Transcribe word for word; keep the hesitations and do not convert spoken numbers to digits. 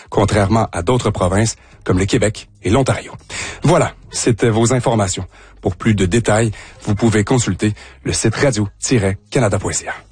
contrairement à d'autres provinces comme le Québec et l'Ontario. Voilà, c'était vos informations. Pour plus de détails, vous pouvez consulter le site radio tiret canada point c a.